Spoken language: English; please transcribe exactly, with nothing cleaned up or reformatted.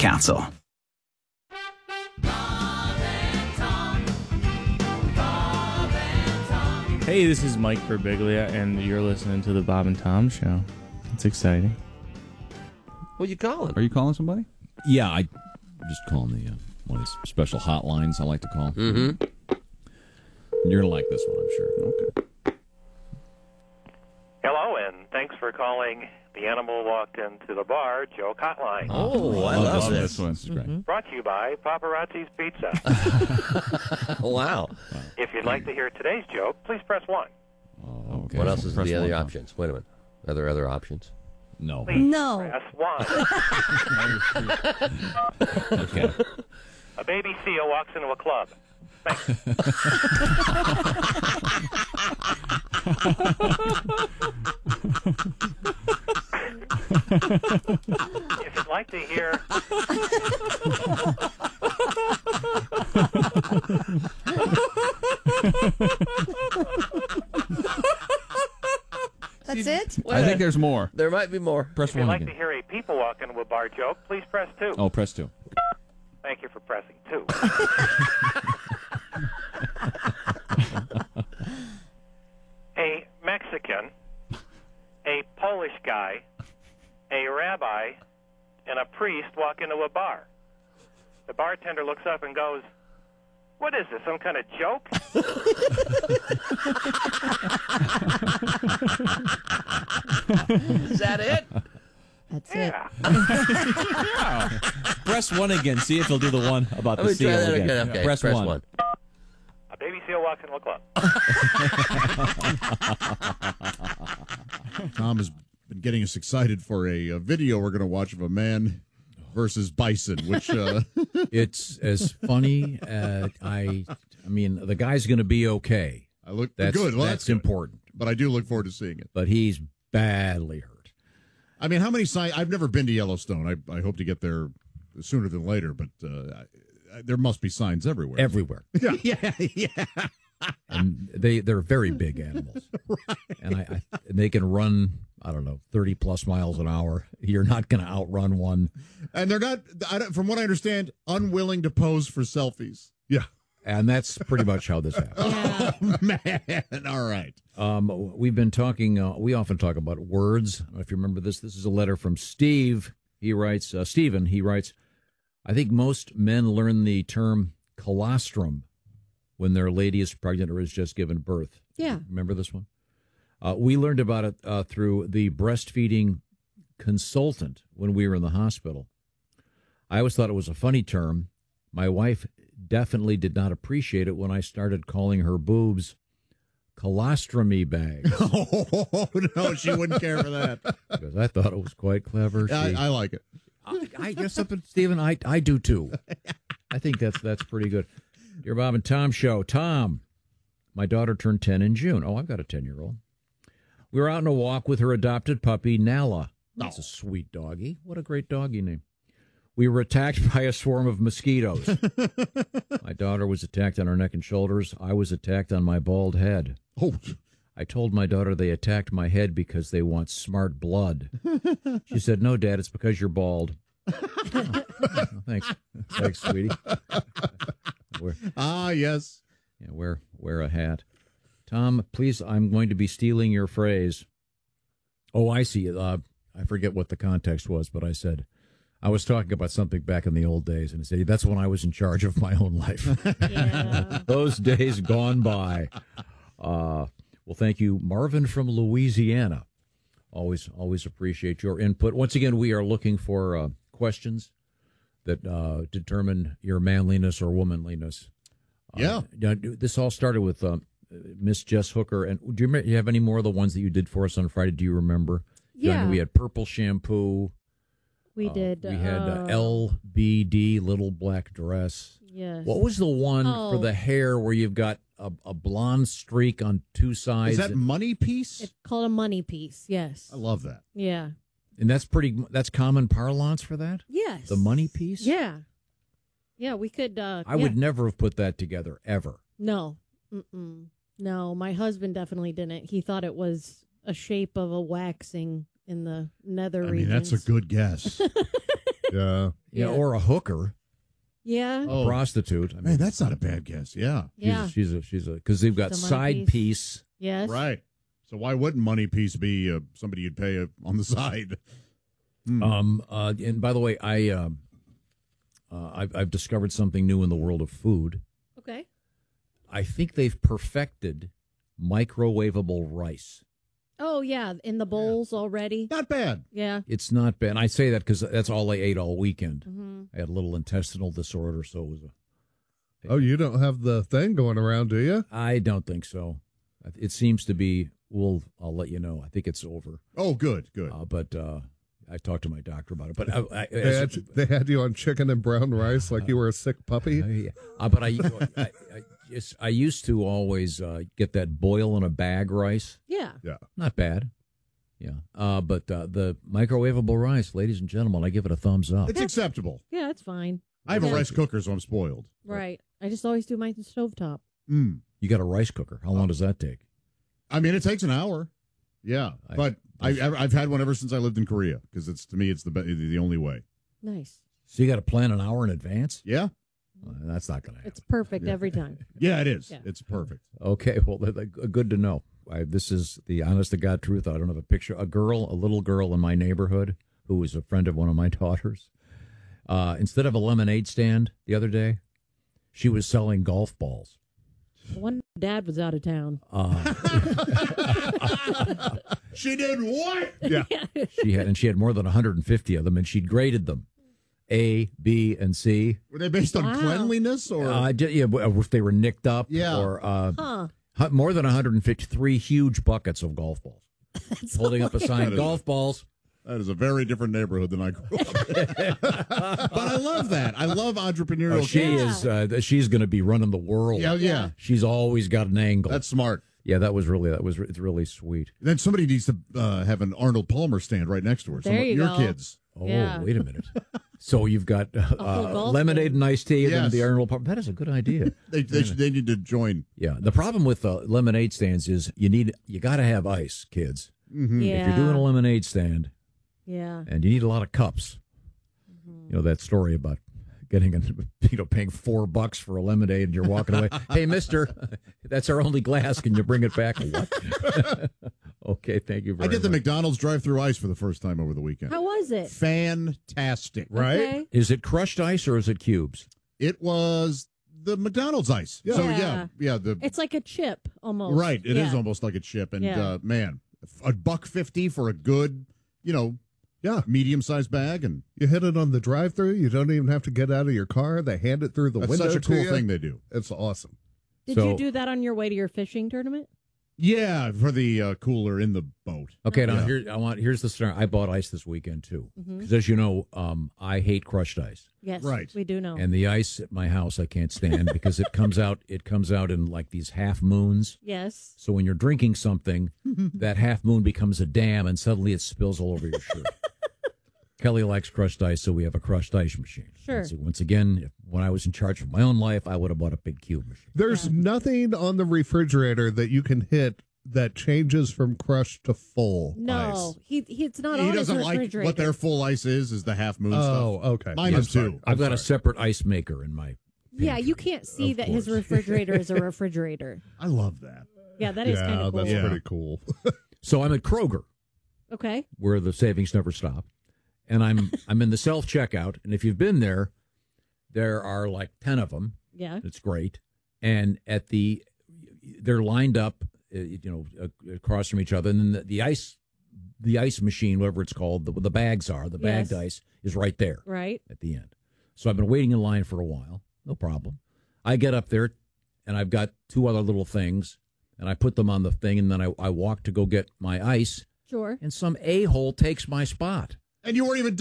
Council. Hey, this is Mike Birbiglia, and you're listening to the Bob and Tom Show. It's exciting. What are you calling? Are you calling somebody? Yeah, I just calling the uh, one of these special hotlines I like to call. Mm-hmm. You're gonna like this one, I'm sure. Okay. Hello, and thanks for calling The Animal Walked Into the Bar joke hotline. Oh, I love, love this. this one. This is great. Mm-hmm. Brought to you by Paparazzi's Pizza. Wow. If you'd like to hear today's joke, please press one. Oh, okay. What else is Press the one, other Tom. options? Wait a minute. Are there other options? No. Please No. press one. Okay. A baby seal walks into a club. Thanks. If you'd like to hear... That's it? I think there's more. There might be more. Press If you'd one like to again. hear a people walk into a bar joke, please press two. Oh, press two. Thank you for pressing two. A Mexican, a Polish guy, a rabbi, and a priest walk into a bar. The bartender looks up and goes, "What is this, some kind of joke?" Is that it? That's Yeah. Press one again. See if he'll do the one about Let the me try seal that again. again. Okay, Press, press one. one. A baby seal walks into a club. Tom has been getting us excited for a, a video we're going to watch of a man versus bison, which uh, It's as funny. Uh, I, I mean, the guy's going to be okay. I look That's good. Well, that's good. important. But I do look forward to seeing it. But he's badly hurt. I mean, how many signs? I've never been to Yellowstone. I, I hope to get there sooner than later, but uh, I, I, there must be signs everywhere. Everywhere. Yeah, yeah, yeah. And they they're very big animals. Right. And I, I and they can run. I don't know, thirty plus miles an hour. You're not going to outrun one. And they're not, I don't, from what I understand, unwilling to pose for selfies. Yeah. And that's pretty much how this happens. Oh, man. All right. Um, we've been talking, uh, we often talk about words. I don't know if you remember this. This is a letter from Steve. He writes, uh, Stephen, he writes, I think most men learn the term colostrum when their lady is pregnant or has just given birth. Yeah. Remember this one? Uh, we learned about it uh, through the breastfeeding consultant when we were in the hospital. I always thought it was a funny term. My wife definitely did not appreciate it when I started calling her boobs colostomy bags. Oh, no, she wouldn't care for that. Because I thought it was quite clever. She, I, I like it. I, I guess something, Stephen, I, I do too. I think that's that's pretty good. Your Bob and Tom show. Tom, my daughter turned ten in June. Oh, I've got a ten-year-old. We were out on a walk with her adopted puppy, Nala. That's a sweet doggy. What a great doggy name. We were attacked by a swarm of mosquitoes. My daughter was attacked on her neck and shoulders. I was attacked on my bald head. Oh, I told my daughter they attacked my head because they want smart blood. She said, no, Dad, it's because you're bald. Oh, thanks. Thanks, sweetie. Wear, ah, yes. yeah, wear, wear a hat. Tom, please, I'm going to be stealing your phrase. Oh, I see. Uh, I forget what the context was, but I said, I was talking about something back in the old days, and I said, that's when I was in charge of my own life. Yeah. Those days gone by. Uh, well, thank you, Marvin from Louisiana. Always, always appreciate your input. Once again, we are looking for uh, questions that uh, determine your manliness or womanliness. Yeah. Uh, this all started with uh, Miss Jess Hooker. And do you, remember, do you have any more of the ones that you did for us on Friday? Do you remember? Yeah. We had purple shampoo. We Uh, did. We had uh, uh, L B D, little black dress. Yes. What was the one Oh. for the hair where you've got a, a blonde streak on two sides? Is that money piece? It's called a money piece. Yes. I love that. Yeah. And that's pretty. That's common parlance for that. Yes. The money piece. Yeah. Yeah, we could. Uh, I yeah. would never have put that together ever. No. Mm-mm. No, my husband definitely didn't. He thought it was a shape of a waxing in the nether I mean, regions. that's a good guess. Yeah. Yeah, Yeah. or a hooker, Yeah. Oh. prostitute. I mean, Man, that's not a bad guess. Yeah. Yeah. she's a she's a because they've got It's a side money piece. piece. Yes. Right. So why wouldn't Money Piece be uh, somebody you'd pay uh, on the side? Hmm. Um. Uh. And by the way, I um. Uh, I've I've discovered something new in the world of food. Okay. I think they've perfected microwavable rice. Oh yeah, in the bowls already. Not bad. Yeah. It's not bad. And I say that because that's all I ate all weekend. Mm-hmm. I had a little intestinal disorder, so it was a. Oh, you don't have the thing going around, do you? I don't think so. It seems to be. We'll. I'll let you know. I think it's over. Oh, good, good. Uh, but uh, I talked to my doctor about it. But I, I, They as- had, you, they had you on chicken and brown rice like you were a sick puppy. I- uh, but I, I, I, yes, I used to always uh, get that boil in a bag rice. Yeah. Not bad. Yeah. Uh, but uh, the microwavable rice, ladies and gentlemen, I give it a thumbs up. It's acceptable. Yeah, it's fine. I have a Yeah. rice cooker, so I'm spoiled. Right. I just always do mine stovetop. Mm. You got a rice cooker. How long does that take? I mean, it takes an hour. Yeah, I- but I, I, I've had one ever since I lived in Korea because it's to me it's the be- the only way. Nice. So you got to plan an hour in advance? Yeah, Uh, that's not going to happen. It's perfect every time. yeah, it is. Yeah. It's perfect. Okay, well, th- th- good to know. I, this is the honest to God truth. I don't have a picture. A girl, a little girl in my neighborhood who was a friend of one of my daughters. Uh, instead of a lemonade stand the other day, she was selling golf balls. One dad was out of town. Uh, She did what? Yeah. she had, and she had more than one hundred fifty of them, and she'd graded them, A, B, and C. Were they based on Wow. cleanliness or? Uh, d- yeah, w- if they were nicked up, Yeah. or uh, Huh. hu- more than one hundred fifty-three huge buckets of golf balls, holding up a sign, That is- golf balls. That is a very different neighborhood than I grew up in. But I love that. I love entrepreneurial. Oh, she Yeah. is. Uh, th- she's going to be running the world. Yeah, yeah. She's always got an angle. That's smart. yeah, that was really that was it's really sweet. Then somebody needs to uh, have an Arnold Palmer stand right next to her. Some There of you your go. kids. Oh, Yeah. wait a minute. So you've got uh, whole uh, golf lemonade game. and iced tea, and then Yes. the Arnold Palmer. That is a good idea. They they, should, they need to join. Yeah. The problem with uh, lemonade stands is you need you got to have ice, kids. Mm-hmm. Yeah. If you're doing a lemonade stand, Yeah. and you need a lot of cups. You know that story about getting, a, you know, paying four bucks for a lemonade, and you're walking away. Hey, Mister, that's our only glass. Can you bring it back? What? Okay, thank you very I did the much. McDonald's drive-through ice for the first time over the weekend. How was it? Fantastic. Right? Okay. Is it crushed ice or is it cubes? It was the McDonald's ice. Yeah. So yeah, Yeah. yeah. The It's like a chip almost. right. It is Yeah. almost like a chip, and Yeah. uh, man, a buck fifty for a good, you know, Yeah. medium-sized bag, and You hit it on the drive-through. You don't even have to get out of your car. They hand it through the that's window such a to cool you. thing they do. It's awesome. Did So- you do that on your way to your fishing tournament? Yeah, for the uh, cooler in the boat. Okay, now Yeah. here I want. Here's the story. I bought ice this weekend too, Mhm. because as you know, um, I hate crushed ice, Yes. Right. We do know. and the ice at my house I can't stand because it comes out. It comes out in like these half moons. yes. So when you're drinking something, that half moon becomes a dam, and suddenly it spills all over your shirt. Kelly likes crushed ice, so we have a crushed ice machine. Sure. Once, once again, if, when I was in charge of my own life, I would have bought a big cube machine. There's Yeah. nothing on the refrigerator that you can hit that changes from crushed to full No, ice. he, he it's not he on his doesn't like refrigerator. what their full ice is. Is the half moon Oh, stuff? okay. Mine I'm is sorry. too. I've got a sorry. separate ice maker in my. Yeah, pantry. you can't see Of that his course. refrigerator is a refrigerator. I love that. Yeah, that is Yeah, kind of cool. that's Yeah. pretty cool. So I'm at Kroger, Okay. where the savings never stop, and I'm I'm in the self checkout, and if you've been there, there are like ten of them. Yeah. It's great, and at the they're lined up, uh, you know, uh, across from each other, and then the, the ice, the ice machine, whatever it's called, the, the bags are the bagged Yes. ice is right there Right. at the end. So I've been waiting in line for a while, no problem. I get up there, and I've got two other little things, and I put them on the thing, and then I, I walk to go get my ice, Sure. and some a hole takes my spot. And you weren't even